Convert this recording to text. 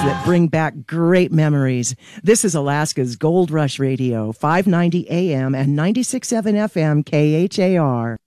that bring back great memories. This is Alaska's Gold Rush Radio, 590 AM and 96.7 FM KHAR.